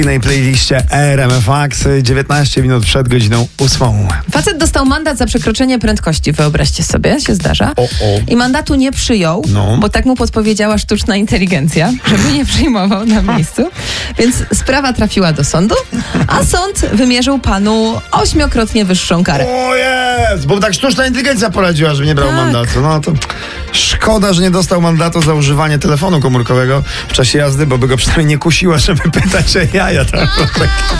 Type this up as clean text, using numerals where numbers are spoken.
playliście RMF Max 19 minut przed godziną 8. Facet dostał mandat za przekroczenie prędkości, wyobraźcie sobie, się zdarza. I mandatu nie przyjął, bo tak mu podpowiedziała sztuczna inteligencja, żeby nie przyjmował na miejscu. Więc sprawa trafiła do sądu, a sąd wymierzył panu 8-krotnie wyższą karę. O jest, bo tak sztuczna inteligencja poradziła, żeby nie brał mandatu. No to szkoda, że nie dostał mandatu za używanie telefonu komórkowego w czasie jazdy, bo by go przynajmniej nie kusiła, żeby pytać o jaja. Tak?